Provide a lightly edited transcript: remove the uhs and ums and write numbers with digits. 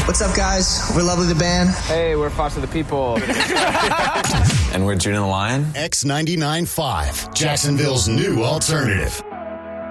What's up, guys? We're Lovely the Band. Hey, we're Foster the People. And we're Juno the Lion. X99.5, Jacksonville's new alternative.